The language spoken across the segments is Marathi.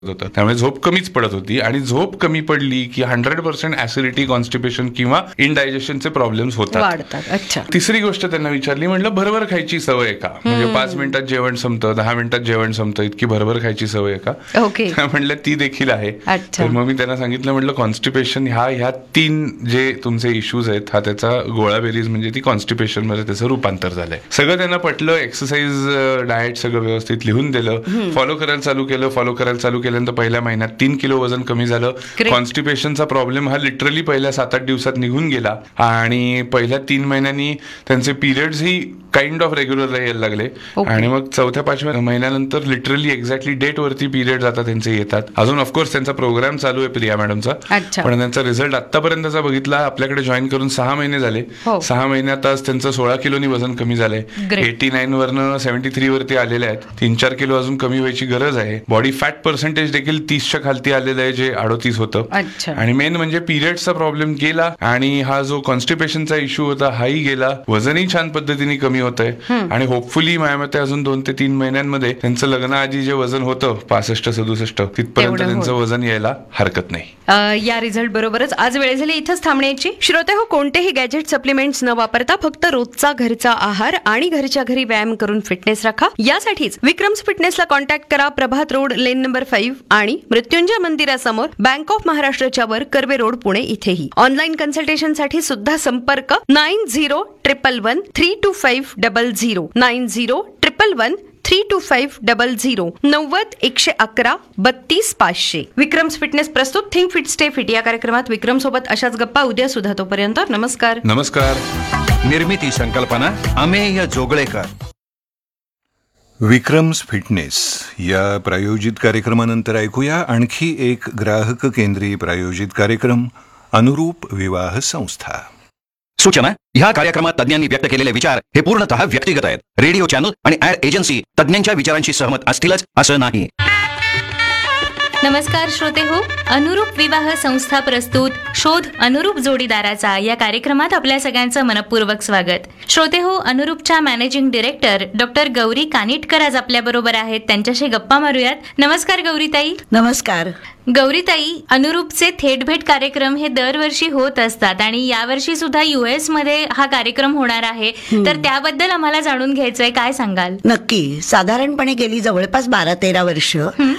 होतं, त्यामुळे झोप कमीच पडत होती. आणि झोप कमी पडली की 100% ऍसिडिटी, कॉन्स्टिपेशन किंवा इनडायजेशनचे प्रॉब्लेम्स होतात. अच्छा. तिसरी गोष्ट त्यांना विचारली, म्हटलं भरभर खायची सवय आहे का, म्हणजे 5 मिनिटात जेवण संपतं, 10 मिनिटात जेवण संपतं, इतकी भरभर खायची सवय आहे का. ओके. म्हटलं ती देखील आहे. तर मग मी त्यांना सांगितलं, म्हटलं कॉन्स्टिपेशन ह्या 3 जे तुमचे इश्यूज आहेत, हा त्याचा गोळाबेरीज म्हणजे ती कॉन्स्टिपेशन मध्ये त्याचं रूपांतर झालंय. सगळं त्यांना पटलं. एक्सरसाइज, डाएट सगळं व्यवस्थित लिहून दिलं, फॉलो करायला चालू केलं. फॉलो करायला चालू केल्यानंतर पहिल्या महिन्यात 3 किलो वजन कमी झालं. कॉन्स्टिपेशनचा प्रॉब्लेम हा लिटरली पहिल्या 7-8 दिवसात निघून गेला. आणि पहिल्या 3 महिन्यांनी त्यांचे periods he kind of regular यायला लागले. आणि मग 4-5व्या महिन्यानंतर लिटरली एक्झॅक्टली डेट वरती पिरियड आता त्यांचे येतात. अजून ऑफकोर्स त्यांचा प्रोग्राम चालू आहे प्रिया मॅडमचा, पण त्यांचा रिझल्ट आतापर्यंतचा बघितला, आपल्याकडे जॉईन करून 6 महिने झाले. 6 महिन्यात आज त्यांचं 16 किलोनी वजन कमी झालंय. 89 वरनं 73 वरती आलेले आहेत. 3-4 किलो अजून कमी व्हायची गरज आहे. बॉडी फॅट पर्सेंटेज देखील 30च्या खालती आलेलं आहे, जे 38 होतं. आणि मेन म्हणजे पिरियड्सचा प्रॉब्लेम गेला आणि हा जो कॉन्स्टिपेशनचा इश्यू होता हाही गेला. वजनही छान पद्धतीने कमी होत आहे. आणि होपफुली माझ्या मते अजून 2 ते 3 महिन्यांमध्ये त्यांचं लग्नाआधी जे वजन होतं 65-67 तिथपर्यंत त्यांचं वजन यायला हरकत नाही. या रिझल्ट बरोबरच आज वेळ झाली इथंच थांबण्याची. श्रोते हो, कोणतेही गॅजेट सप्लिमेंट्स न वापरता फक्त रोजचा घरचा आहार आणि घरच्या घरी व्यायाम करून फिटनेस राखा. यासाठीच विक्रम्स फिटनेसला कॉन्टॅक्ट करा. प्रभात रोड, लेन नंबर 5 आणि मृत्युंजय मंदिरासमोर, बँक ऑफ महाराष्ट्राच्या वर, कर्वे रोड, पुणे इथेही. ऑनलाईन कन्सल्टेशन साठी सुद्धा संपर्क 9011132500 9011132500 90-111-32-500. विक्रम्स फिटनेस प्रस्तुत थिंक फिट स्टे फिट या कार्यक्रमात विक्रम सोबत अशाच गप्पा उद्या सुद्धा. तोपर्यंत नमस्कार. नमस्कार. निर्मिती संकल्पना अमेय जोगळेकर. विक्रम्स फिटनेस या प्रायोजित कार्यक्रमानंतर ऐकूया आणखी एक ग्राहक केंद्रीय प्रायोजित कार्यक्रम, अनुरूप विवाह संस्था. सूचना: ह्या कार्यक्रमात तज्ञांनी व्यक्त केलेले विचार हे पूर्णतः व्यक्तिगत आहेत. रेडिओ चॅनल आणि ऍड एजन्सी तज्ञांच्या विचारांशी सहमत असतीलच असं नाही. नमस्कार श्रोते हो, अनुरूप विवाह संस्था प्रस्तुत शोध अनुरूप जोडीदाराचा या कार्यक्रमात आपल्या सगळ्यांचं मनपूर्वक स्वागत. श्रोते हो, अनुरूपच्या managing director doctor Gauri Kanitkar आज आपल्या बरोबर आहेत. त्यांच्याशी गप्पा मारूयात. नमस्कार गौरीताई. नमस्कार गौरीताई, अनुरूपचे थेट भेट कार्यक्रम हे दरवर्षी होत असतात आणि यावर्षी सुद्धा US मध्ये हा कार्यक्रम होणार आहे, तर त्याबद्दल आम्हाला जाणून घ्यायचंय, काय सांगाल? नक्की. साधारणपणे गेली जवळपास 12-13 वर्ष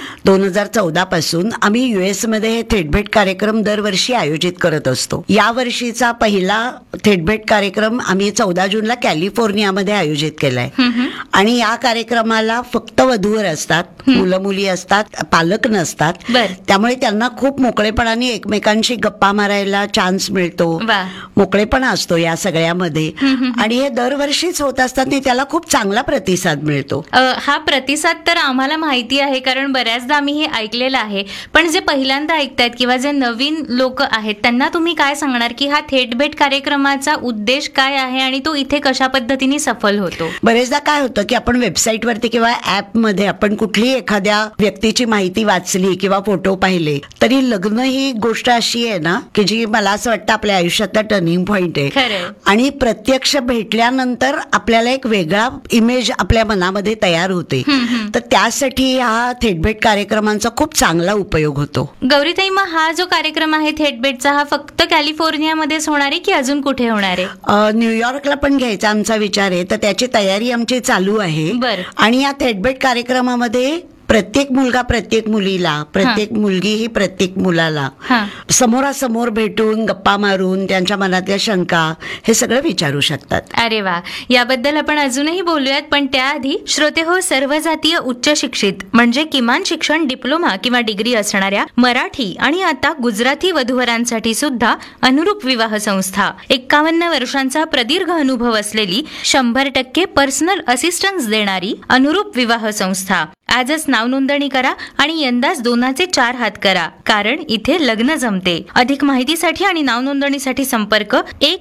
2014 पासून आम्ही US मध्ये हे थेट भेट कार्यक्रम दरवर्षी आयोजित करत असतो. या वर्षीचा पहिला थेट भेट कार्यक्रम आम्ही 14 जूनला कॅलिफोर्नियामध्ये आयोजित केलाय. आणि या कार्यक्रमाला फक्त वधूवर असतात, मुलं मुली असतात, पालक नसतात. त्यामुळे त्यांना खूप मोकळेपणाने एकमेकांशी गप्पा मारायला चान्स मिळतो, मोकळेपणा असतो या सगळ्यामध्ये. आणि हे दरवर्षीच होत असतात आणि त्याला खूप चांगला प्रतिसाद मिळतो. हा प्रतिसाद तर आम्हाला माहिती आहे, कारण बऱ्याचदा आम्ही हे ऐकलेलं आहे. पण जे पहिल्यांदा ऐकतायत किंवा जे नवीन लोक आहेत त्यांना तुम्ही काय सांगणार की हा थेट भेट कार्यक्रमाचा उद्देश काय आहे आणि तो इथे कशा पद्धतीने सफल होतो? बरेचदा काय होतं की आपण वेबसाईटवरती किंवा ऍप मध्ये आपण कुठलीही एखाद्या व्यक्तीची माहिती वाचली किंवा फोटो पाहिले, तरी लग्न ही गोष्ट अशी आहे ना की जी मला असं वाटतं आपल्या आयुष्यातला टर्निंग पॉइंट आहे. आणि प्रत्यक्ष भेटल्यानंतर आपल्याला एक वेगळा इमेज आपल्या मनामध्ये तयार होते. तर त्यासाठी हा थेटभेट कार्यक्रमांचा खूप चांगला उपयोग होतो. गौरीताई, मग हा जो कार्यक्रम आहे थेटभेटचा, हा फक्त कॅलिफोर्नियामध्येच होणार आहे की अजून कुठे होणार आहे? न्यूयॉर्कला पण घ्यायचा आमचा विचार आहे, तर त्याची तयारी आमची चालू आहे. आणि या थेटभेट कार्यक्रमामध्ये प्रत्येक मुलगा प्रत्येक मुलीला, प्रत्येक मुलगी ही प्रत्येक मुलाला समोरासमोर भेटून गप्पा मारून त्यांच्या मनातल्या शंका हे सगळं विचारू शकतात. अरे वा, याबद्दल आपण अजूनही बोलूयात. पण त्याआधी श्रोते हो, सर्व जातीय उच्च शिक्षित म्हणजे किमान शिक्षण डिप्लोमा किंवा डिग्री असणाऱ्या मराठी आणि आता गुजराती वधूवरांसाठी सुद्धा अनुरूप विवाह संस्था, 51 वर्षांचा प्रदीर्घ अनुभव असलेली, 100% पर्सनल असिस्टन्स देणारी अनुरूप विवाह संस्था. आजच नाव नोंदणी करा आणि यंदाच 2चे 4 हात करा, कारण इथे लग्न जमते. अधिक माहितीसाठी आणि नाव नोंदणीसाठी संपर्क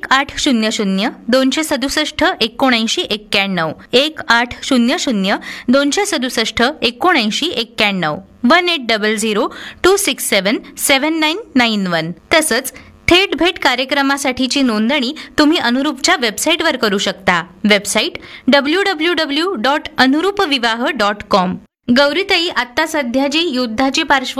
1800-267-7991 1800-267-7991 1800-267-7991. तसंच थेट भेट कार्यक्रमासाठीची नोंदणी तुम्ही अनुरूपच्या वेबसाईटवर करू शकता. Website www.anurupvivaha.com. गौरीताई, आता सध्या जी युद्धाची